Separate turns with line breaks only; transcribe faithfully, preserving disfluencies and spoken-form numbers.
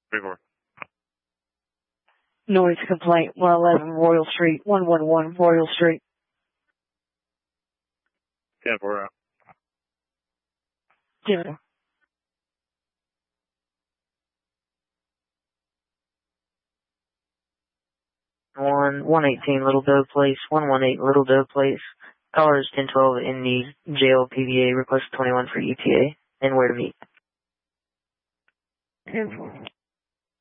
three four.
Noise complaint, one eleven Royal Street, one one one Royal Street.
ten four out.
Yeah.
One one eighteen Little Doe Place, one one eight Little Doe Place. Caller is ten twelve in the jail P V A. Request twenty one for E T A and where to meet.
ten four.